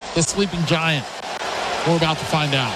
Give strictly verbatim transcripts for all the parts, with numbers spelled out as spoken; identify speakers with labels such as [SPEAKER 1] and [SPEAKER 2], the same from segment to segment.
[SPEAKER 1] the sleeping giant? We're about to find out.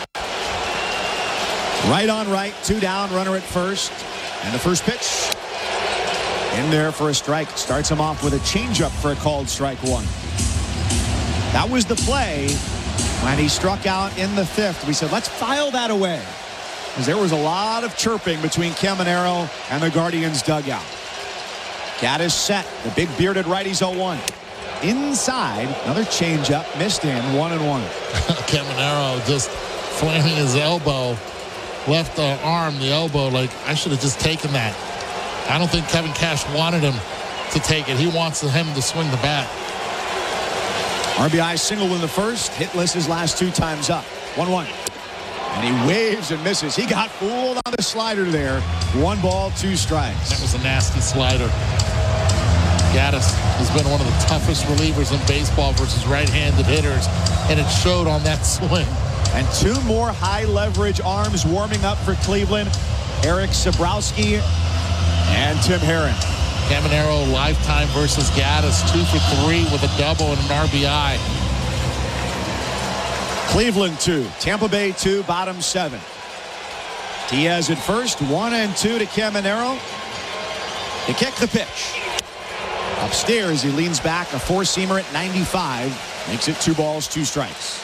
[SPEAKER 2] Right on right, two down, runner at first. And the first pitch in there for a strike. Starts him off with a changeup for a called strike one. That was the play when he struck out in the fifth. We said, let's file that away, because there was a lot of chirping between Caminero and the Guardians dugout. Gaddis set. The big bearded righty's oh one. Inside, another changeup, missed in, one and one.
[SPEAKER 1] Caminero just flailing his elbow, left uh, arm, the elbow, like, I should have just taken that. I don't think Kevin Cash wanted him to take it. He wants him to swing the bat.
[SPEAKER 2] R B I single in the first, hitless his last two times up. one one. And he waves and misses. He got fooled on the slider there. One ball, two strikes.
[SPEAKER 1] That was a nasty slider. Gaddis has been one of the toughest relievers in baseball versus right-handed hitters, and it showed on that swing.
[SPEAKER 2] And two more high-leverage arms warming up for Cleveland. Eric Sabrowski and Tim Herron.
[SPEAKER 1] Caminero lifetime versus Gaddis, two for three with a double and an R B I.
[SPEAKER 2] Cleveland two, Tampa Bay two, bottom seven. Diaz at first, one and two to Caminero. To kick the pitch. Upstairs, he leans back, a four-seamer at ninety-five. Makes it two balls, two strikes.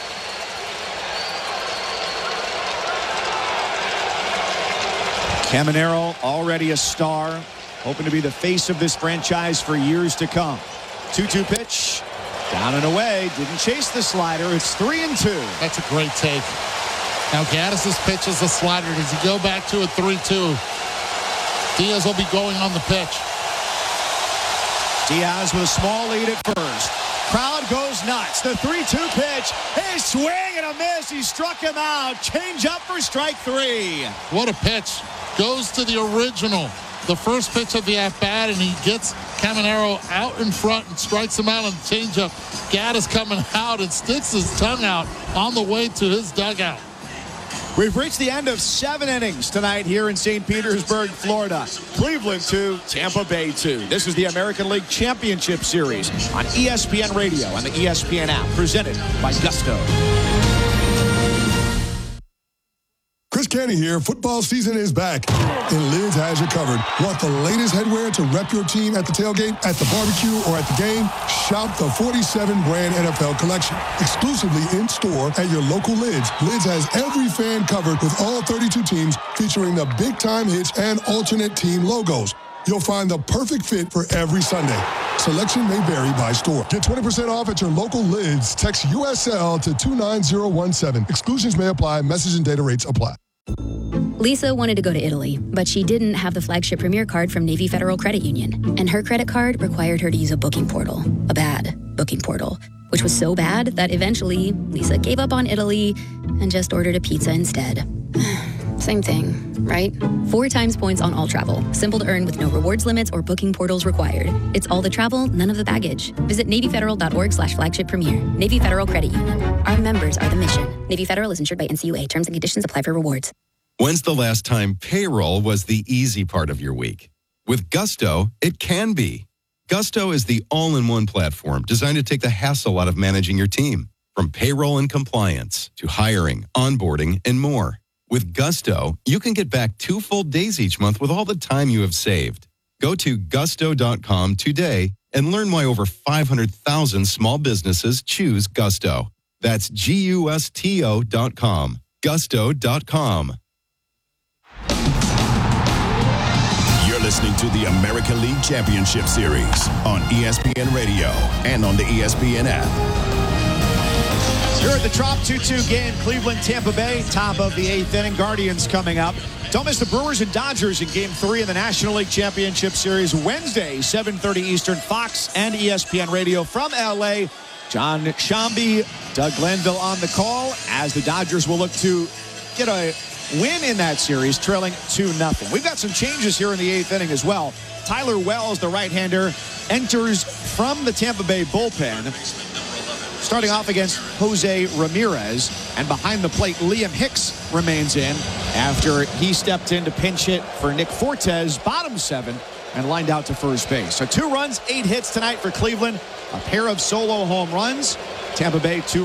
[SPEAKER 2] Caminero, already a star, hoping to be the face of this franchise for years to come. two two pitch, down and away, didn't chase the slider. It's three and two.
[SPEAKER 1] That's a great take. Now Gaddis' pitch is a slider. Does he go back to a three two? Diaz will be going on the pitch.
[SPEAKER 2] Diaz with a small lead at first. Crowd goes nuts. The three two pitch. A swing and a miss. He struck him out. Change up for strike three.
[SPEAKER 1] What a pitch. Goes to the original. The first pitch of the at-bat, and he gets Caminero out in front and strikes him out on the changeup. Gaddis coming out and sticks his tongue out on the way to his dugout.
[SPEAKER 2] We've reached the end of seven innings tonight here in Saint Petersburg, Florida. Cleveland two, Tampa Bay two. This is the American League Championship Series on E S P N Radio and the E S P N app, presented by Gusto.
[SPEAKER 3] Chris Canty here. Football season is back, and Lids has you covered. Want the latest headwear to rep your team at the tailgate, at the barbecue, or at the game? Shop the forty-seven brand N F L collection. Exclusively in-store at your local Lids. Lids has every fan covered with all thirty-two teams, featuring the big-time hits and alternate team logos. You'll find the perfect fit for every Sunday. Selection may vary by store. Get twenty percent off at your local Lids. Text U S L to two nine zero one seven. Exclusions may apply. Message and data rates apply.
[SPEAKER 4] Lisa wanted to go to Italy, but she didn't have the flagship Premier card from Navy Federal Credit Union. And her credit card required her to use a booking portal. A bad booking portal. Which was so bad that eventually Lisa gave up on Italy and just ordered a pizza instead. Same thing, right? Four times points on all travel. Simple to earn with no rewards limits or booking portals required. It's all the travel, none of the baggage. Visit NavyFederal.org slash flagship premier. Navy Federal Credit Union. Our members are the mission. Navy Federal is insured by N C U A. Terms and conditions apply for rewards.
[SPEAKER 5] When's the last time payroll was the easy part of your week? With Gusto, it can be. Gusto is the all-in-one platform designed to take the hassle out of managing your team. From payroll and compliance to hiring, onboarding, and more. With Gusto, you can get back two full days each month with all the time you have saved. Go to gusto dot com today and learn why over five hundred thousand small businesses choose Gusto. That's G U S T O dot com. gusto dot com.
[SPEAKER 6] You're listening to the American League Championship Series on E S P N Radio and on the E S P N app.
[SPEAKER 2] Here at the Trop two two game, Cleveland, Tampa Bay, top of the eighth inning. Guardians coming up. Don't miss the Brewers and Dodgers in game three in the National League Championship Series Wednesday, seven thirty Eastern, Fox and E S P N Radio from L A. John Shambi, Doug Glanville on the call as the Dodgers will look to get a win in that series, trailing two nothing. We've got some changes here in the eighth inning as well. Tyler Wells, the right-hander, enters from the Tampa Bay bullpen, starting off against Jose Ramirez. And behind the plate, Liam Hicks remains in after he stepped in to pinch hit for Nick Fortes, bottom seven, and lined out to first base. So two runs, eight hits tonight for Cleveland, a pair of solo home runs. Tampa Bay, two